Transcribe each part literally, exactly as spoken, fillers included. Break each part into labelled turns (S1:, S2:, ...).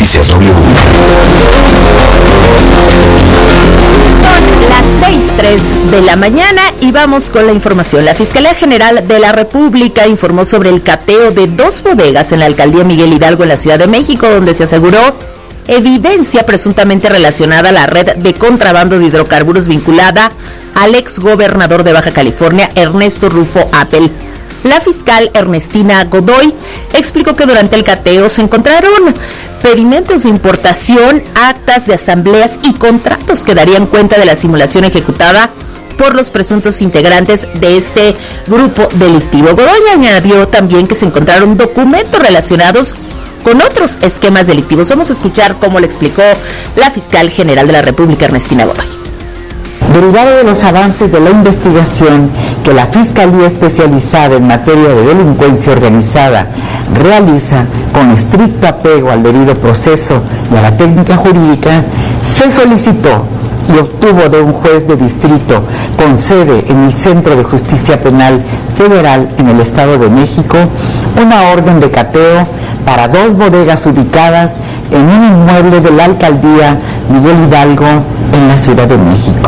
S1: Noticias W.
S2: Son las seis tres de la mañana y vamos con la información. La Fiscalía General de la República informó sobre el cateo de dos bodegas en la alcaldía Miguel Hidalgo en la Ciudad de México, donde se aseguró evidencia presuntamente relacionada a la red de contrabando de hidrocarburos vinculada al exgobernador de Baja California, Ernesto Rufo Appel. La fiscal Ernestina Godoy explicó que durante el cateo se encontraron pedimentos de importación, actas de asambleas y contratos que darían cuenta de la simulación ejecutada por los presuntos integrantes de este grupo delictivo. Godoy añadió también que se encontraron documentos relacionados con otros esquemas delictivos. Vamos a escuchar cómo le explicó la fiscal general de la República, Ernestina Godoy.
S3: Derivado de los avances de la investigación que la Fiscalía Especializada en Materia de Delincuencia Organizada realiza con estricto apego al debido proceso y a la técnica jurídica, se solicitó y obtuvo de un juez de distrito con sede en el Centro de Justicia Penal Federal en el Estado de México una orden de cateo para dos bodegas ubicadas en un inmueble de la alcaldía Miguel Hidalgo en la Ciudad de México.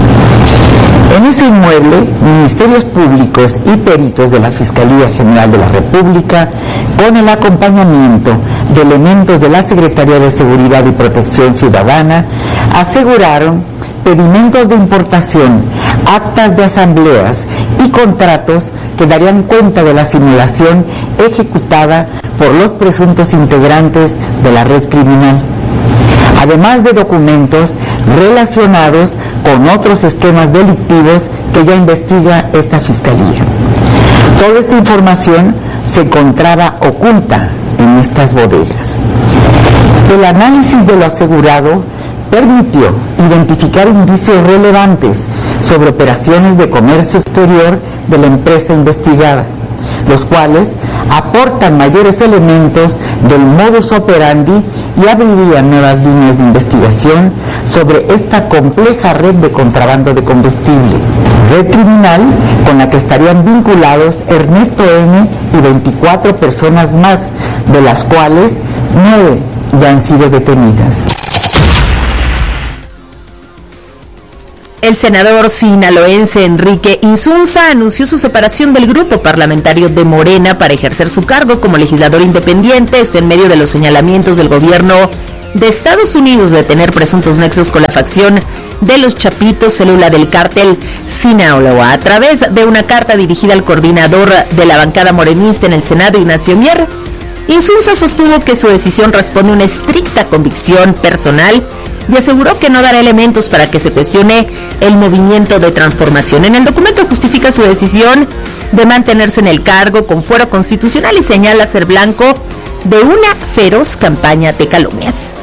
S3: En ese inmueble, ministerios públicos y peritos de la Fiscalía General de la República, con el acompañamiento de elementos de la Secretaría de Seguridad y Protección Ciudadana, aseguraron pedimentos de importación, actas de asambleas y contratos que darían cuenta de la simulación ejecutada por los presuntos integrantes de la red criminal, además de documentos relacionados con otros esquemas delictivos que ya investiga esta Fiscalía. Toda esta información se encontraba oculta en estas bodegas. El análisis de lo asegurado permitió identificar indicios relevantes sobre operaciones de comercio exterior de la empresa investigada, los cuales aportan mayores elementos del modus operandi y abrirían nuevas líneas de investigación sobre esta compleja red de contrabando de combustible, red criminal con la que estarían vinculados Ernesto N. y veinticuatro personas más, de las cuales nueve ya han sido detenidas.
S2: El senador sinaloense Enrique Insunza anunció su separación del grupo parlamentario de Morena para ejercer su cargo como legislador independiente, esto en medio de los señalamientos del gobierno de Estados Unidos de tener presuntos nexos con la facción de los Chapitos, célula del cártel Sinaloa. A través de una carta dirigida al coordinador de la bancada morenista en el Senado, Ignacio Mier, Insunza sostuvo que su decisión responde a una estricta convicción personal y aseguró que no dará elementos para que se cuestione el movimiento de transformación. En el documento justifica su decisión de mantenerse en el cargo con fuero constitucional y señala ser blanco de una feroz campaña de calumnias.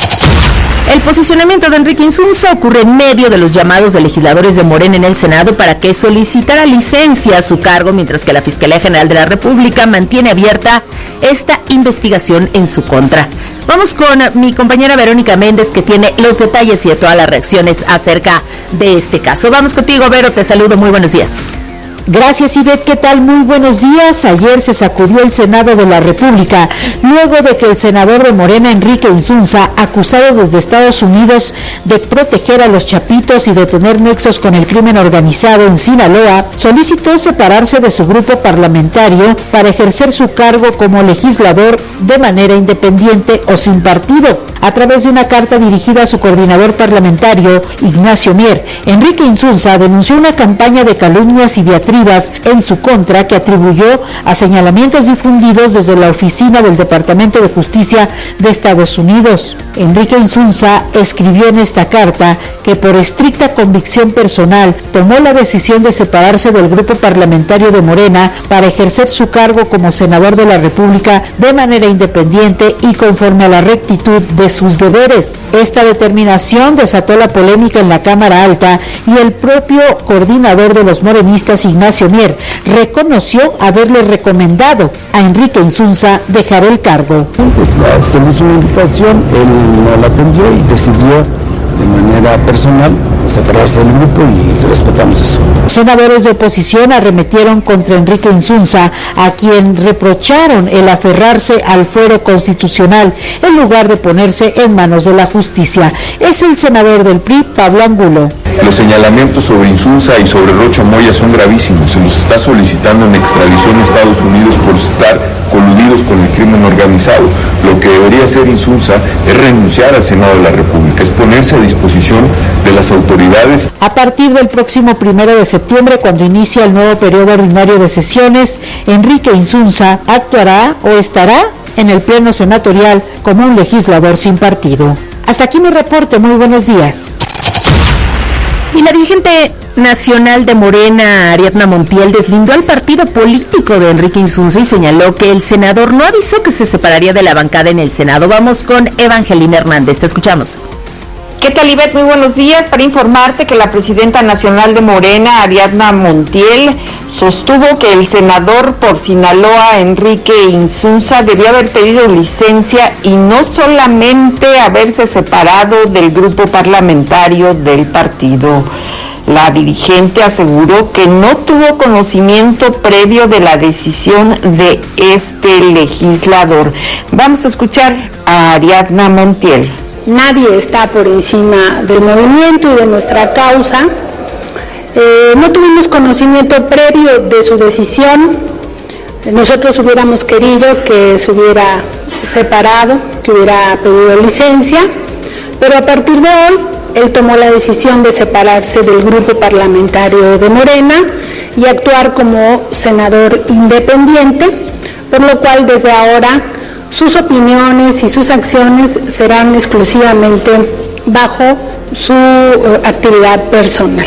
S2: El posicionamiento de Enrique Insunza ocurre en medio de los llamados de legisladores de Morena en el Senado para que solicitara licencia a su cargo, mientras que la Fiscalía General de la República mantiene abierta esta investigación en su contra. Vamos con mi compañera Verónica Méndez, que tiene los detalles y todas las reacciones acerca de este caso. Vamos contigo, Vero, te saludo, muy buenos días.
S4: Gracias, Ivette, ¿qué tal? Muy buenos días. Ayer se sacudió el Senado de la República luego de que el senador de Morena, Enrique Insunza, acusado desde Estados Unidos de proteger a los Chapitos y de tener nexos con el crimen organizado en Sinaloa, solicitó separarse de su grupo parlamentario para ejercer su cargo como legislador de manera independiente o sin partido. A través de una carta dirigida a su coordinador parlamentario, Ignacio Mier, Enrique Insunza denunció una campaña de calumnias y diatribas en su contra que atribuyó a señalamientos difundidos desde la oficina del Departamento de Justicia de Estados Unidos. Enrique Insunza escribió en esta carta que por estricta convicción personal tomó la decisión de separarse del grupo parlamentario de Morena para ejercer su cargo como senador de la República de manera independiente y conforme a la rectitud de sus deberes. Esta determinación desató la polémica en la Cámara Alta y el propio coordinador de los morenistas, Ignacio Mier, reconoció haberle recomendado a Enrique Insunza dejar el cargo.
S5: Se le hizo una invitación, él no la atendió y decidió de manera
S1: manera personal, separarse del grupo y respetamos eso.
S4: Senadores de oposición arremetieron contra Enrique Insunza, a quien reprocharon el aferrarse al fuero constitucional en lugar de ponerse en manos de la justicia. Es el senador del P R I, Pablo Angulo.
S5: Los señalamientos sobre Insunza y sobre Rocha Moya son gravísimos. Se nos está solicitando una extradición a Estados Unidos por estar coludidos con el crimen organizado. Lo que debería hacer Insunza es renunciar al Senado de la República, es ponerse a disposición de las autoridades.
S4: A partir del próximo primero de septiembre, cuando inicia el nuevo periodo ordinario de sesiones, Enrique Insunza actuará o estará en el pleno senatorial como un legislador sin partido. Hasta aquí mi reporte. Muy buenos días.
S2: Y la dirigente nacional de Morena, Ariadna Montiel, deslindó al partido político de Enrique Insunza y señaló que el senador no avisó que se separaría de la bancada en el Senado. Vamos con Evangelina Hernández, te escuchamos.
S6: ¿Qué tal, Ivette? Muy buenos días. Para informarte que la presidenta nacional de Morena, Ariadna Montiel, sostuvo que el senador por Sinaloa, Enrique Insunza, debió haber pedido licencia y no solamente haberse separado del grupo parlamentario del partido. La dirigente aseguró que no tuvo conocimiento previo de la decisión de este legislador. Vamos a escuchar a Ariadna Montiel.
S7: Nadie está por encima del movimiento y de nuestra causa. Eh, no tuvimos conocimiento previo de su decisión. Nosotros hubiéramos querido que se hubiera separado, que hubiera pedido licencia, pero a partir de hoy él tomó la decisión de separarse del grupo parlamentario de Morena y actuar como senador independiente, por lo cual desde ahora sus opiniones y sus acciones serán exclusivamente bajo su uh, actividad personal.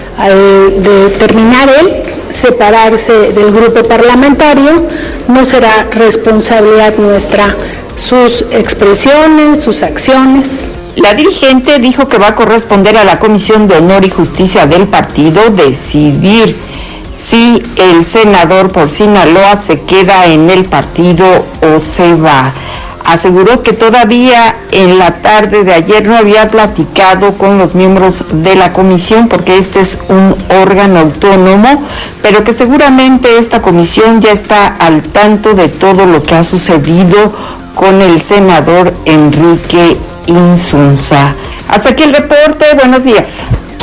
S7: Al determinar él separarse del grupo parlamentario, no será responsabilidad nuestra sus expresiones, sus acciones.
S6: La dirigente dijo que va a corresponder a la Comisión de Honor y Justicia del partido decidir si el senador por Sinaloa se queda en el partido o se va. Aseguró que todavía en la tarde de ayer no había platicado con los miembros de la comisión porque este es un órgano autónomo, pero que seguramente esta comisión ya está al tanto de todo lo que ha sucedido con el senador Enrique Insunza. Hasta aquí el reporte. Buenos días.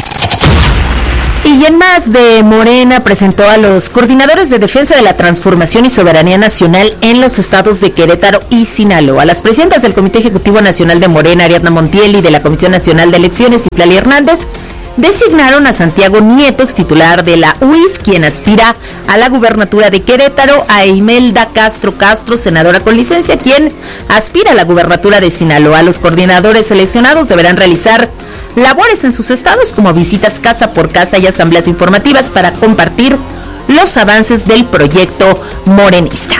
S2: Y en más de Morena presentó a los coordinadores de defensa de la transformación y soberanía nacional en los estados de Querétaro y Sinaloa. Las presidentas del Comité Ejecutivo Nacional de Morena, Ariadna Montiel, y de la Comisión Nacional de Elecciones, Itlali Hernández, designaron a Santiago Nieto, extitular de la U I F, quien aspira a la gubernatura de Querétaro, a Imelda Castro Castro, senadora con licencia, quien aspira a la gubernatura de Sinaloa. Los coordinadores seleccionados deberán realizar labores en sus estados como visitas casa por casa y asambleas informativas para compartir los avances del proyecto morenista.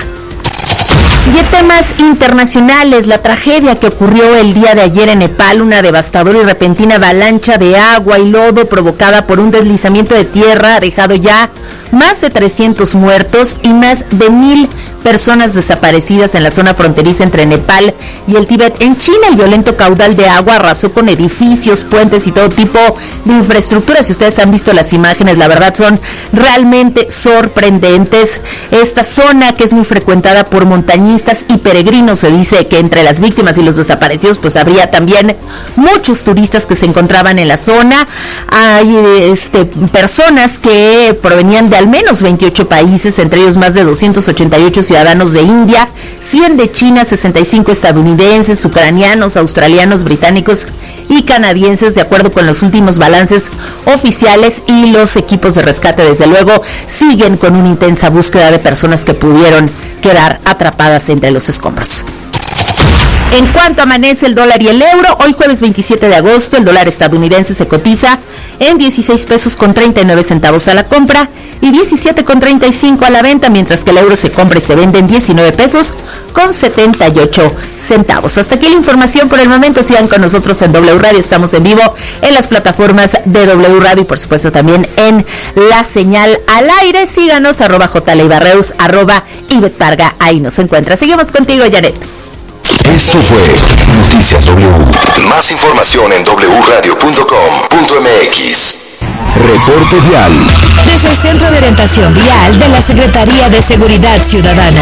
S2: Y en temas internacionales, la tragedia que ocurrió el día de ayer en Nepal, una devastadora y repentina avalancha de agua y lodo provocada por un deslizamiento de tierra, ha dejado ya más de trescientos muertos y más de mil personas desaparecidas en la zona fronteriza entre Nepal y el Tíbet. En China, el violento caudal de agua arrasó con edificios, puentes y todo tipo de infraestructura. Si ustedes han visto las imágenes, la verdad son realmente sorprendentes. Esta zona, que es muy frecuentada por montañistas y peregrinos, se dice que entre las víctimas y los desaparecidos pues habría también muchos turistas que se encontraban en la zona. Hay este, personas que provenían de al menos veintiocho países, entre ellos más de doscientos ochenta y ocho ciudadanos de India, cien de China, sesenta y cinco estadounidenses, ucranianos, australianos, británicos y canadienses, de acuerdo con los últimos balances oficiales, y los equipos de rescate desde luego siguen con una intensa búsqueda de personas que pudieron quedar atrapadas entre los escombros. En cuanto amanece el dólar y el euro, hoy jueves veintisiete de agosto, el dólar estadounidense se cotiza en dieciséis pesos con treinta y nueve centavos a la compra y diecisiete con treinta y cinco a la venta, mientras que el euro se compra y se vende en diecinueve pesos con setenta y ocho centavos. Hasta aquí la información por el momento. Sigan con nosotros en W Radio, estamos en vivo en las plataformas de W Radio y por supuesto también en la señal al aire. Síganos, arroba J. Leibarreus, arroba Ivette Parga, ahí nos encuentra. Seguimos contigo, Janet.
S8: Esto fue Noticias W. Más información en doble u radio punto com punto m x. Reporte vial.
S9: Desde el Centro de Orientación Vial de la Secretaría de Seguridad Ciudadana.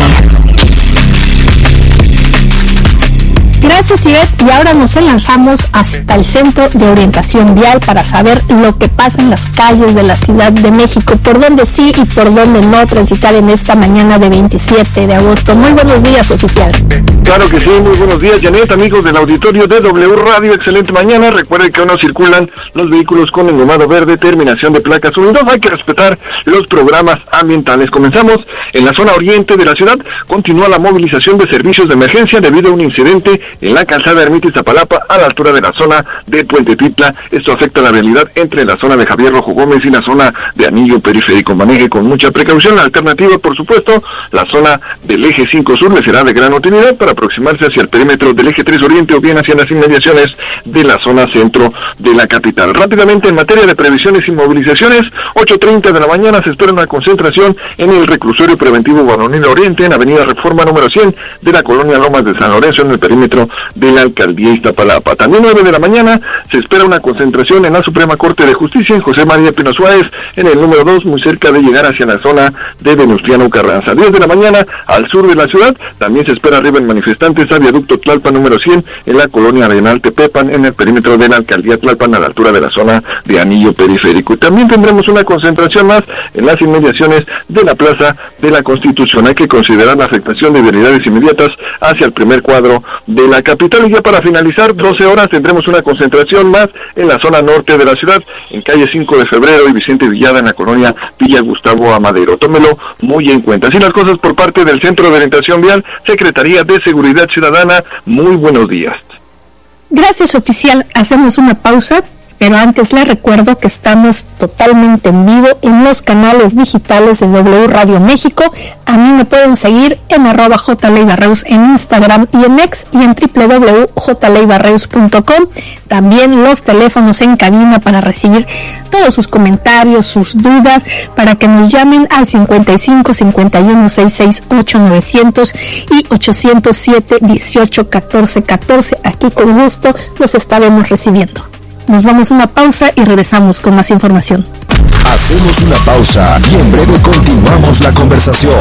S10: Gracias, Ivette. Y ahora nos lanzamos hasta el Centro de Orientación Vial para saber lo que pasa en las calles de la Ciudad de México, por dónde sí y por dónde no transitar en esta mañana de veintisiete de agosto. Muy buenos días, oficial.
S11: Claro que sí, muy buenos días, Janet, amigos del auditorio de W Radio, excelente mañana. Recuerden que aún no circulan los vehículos con engomado verde, terminación de placas uno y dos. Hay que respetar los programas ambientales. Comenzamos en la zona oriente de la ciudad. Continúa la movilización de servicios de emergencia debido a un incidente en la calzada Ermita Iztapalapa a la altura de la zona de Puente Titla. Esto afecta la realidad entre la zona de Javier Rojo Gómez y la zona de Anillo Periférico. Maneje con mucha precaución. La alternativa, por supuesto, la zona del eje cinco Sur le será de gran utilidad para aproximarse hacia el perímetro del eje tres Oriente o bien hacia las inmediaciones de la zona centro de la capital. Rápidamente, en materia de previsiones y movilizaciones, ocho treinta de la mañana se espera una concentración en el reclusorio preventivo Guanonil Oriente, en avenida Reforma número cien de la colonia Lomas de San Lorenzo, en el perímetro de la alcaldía Iztapalapa. También nueve de la mañana se espera una concentración en la Suprema Corte de Justicia, en José María Pino Suárez, en el número dos, muy cerca de llegar hacia la zona de Venustiano Carranza. diez de la mañana, al sur de la ciudad, también se espera arriba en manifestantes a viaducto Tlalpan número cien, en la colonia Arenal Tepepan, en el perímetro de la alcaldía Tlalpan, a la altura de la zona de Anillo Periférico. Y también tendremos una concentración más en las inmediaciones de la Plaza de la Constitución. Hay que considerar la afectación de vialidades inmediatas hacia el primer cuadro de la capital. Y ya para finalizar, doce horas, tendremos una concentración más en la zona norte de la ciudad, en calle cinco de febrero y Vicente Villada, en la colonia Villa Gustavo Amadero. Tómelo muy en cuenta. Así las cosas por parte del Centro de Orientación Vial, Secretaría de Seguridad Ciudadana. Muy buenos días.
S10: Gracias, oficial. Hacemos una pausa, pero antes les recuerdo que estamos totalmente en vivo en los canales digitales de W Radio México. A mí me pueden seguir en arroba jleibarreus en Instagram y en X y en doble u doble u doble u punto j leibarreus punto com. También los teléfonos en cabina para recibir todos sus comentarios, sus dudas, para que nos llamen al cincuenta y cinco, cincuenta y uno, sesenta y seis, ocho, novecientos y ochocientos siete, dieciocho, catorce, catorce. Aquí con gusto los estaremos recibiendo. Nos vamos a una pausa y regresamos con más información.
S8: Hacemos una pausa y en breve continuamos la conversación.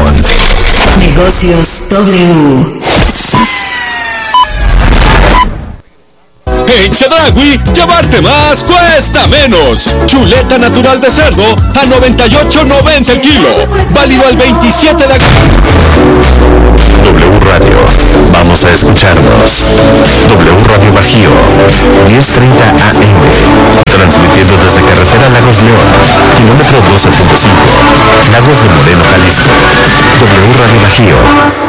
S9: Negocios W.
S12: En Chedraui, llevarte más cuesta menos. Chuleta natural de cerdo a noventa y ocho noventa el kilo. Válido al veintisiete de agosto.
S8: W Radio, vamos a escucharnos. W Radio Bajío, diez treinta A M. Transmitiendo desde carretera Lagos León, kilómetro doce punto cinco, Lagos de Moreno, Jalisco. W Radio Bajío,